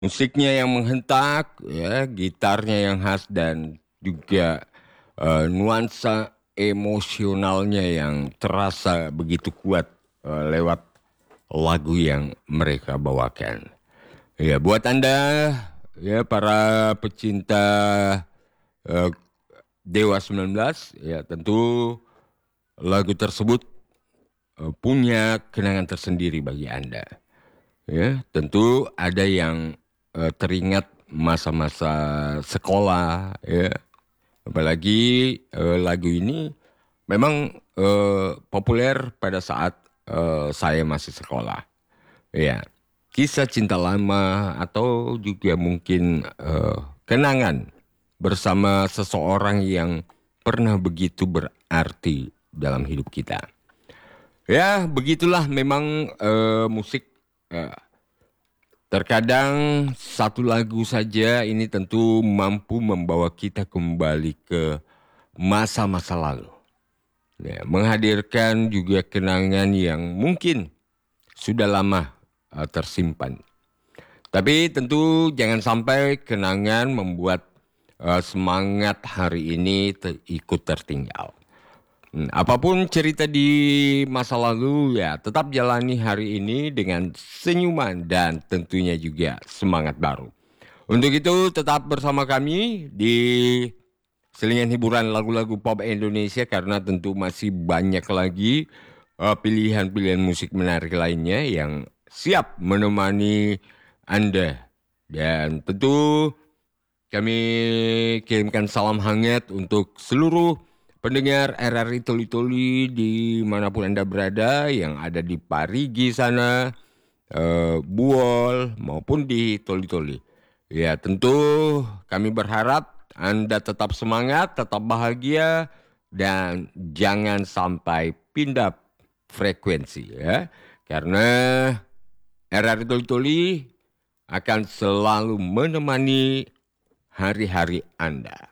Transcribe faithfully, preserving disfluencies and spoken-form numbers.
Musiknya yang menghentak, ya, gitarnya yang khas dan juga eh, nuansa emosionalnya yang terasa begitu kuat eh, lewat lagu yang mereka bawakan. Ya, buat Anda ya para pecinta eh, Dewa sembilan belas, ya tentu lagu tersebut eh, punya kenangan tersendiri bagi Anda. Ya, tentu ada yang eh, teringat masa-masa sekolah, ya. Apalagi eh, lagu ini memang eh, populer pada saat eh, saya masih sekolah. Ya, kisah cinta lama atau juga mungkin eh, kenangan bersama seseorang yang pernah begitu berarti dalam hidup kita. Ya, begitulah memang eh, musik. eh, Terkadang satu lagu saja ini tentu mampu membawa kita kembali ke masa-masa lalu. Ya, menghadirkan juga kenangan yang mungkin sudah lama uh, tersimpan. Tapi tentu jangan sampai kenangan membuat uh, semangat hari ini te- ikut tertinggal. Hmm, apapun cerita di masa lalu ya tetap jalani hari ini dengan senyuman dan tentunya juga semangat baru. Untuk itu tetap bersama kami di selingan hiburan lagu-lagu pop Indonesia karena tentu masih banyak lagi eh, pilihan-pilihan musik menarik lainnya yang siap menemani Anda. Dan tentu kami kirimkan salam hangat untuk seluruh pendengar R R I Toli Toli dimanapun Anda berada yang ada di Parigi sana, eh, Buol maupun di Toli Toli. Ya tentu kami berharap Anda tetap semangat, tetap bahagia dan jangan sampai pindah frekuensi ya. Karena R R I Toli Toli akan selalu menemani hari-hari Anda.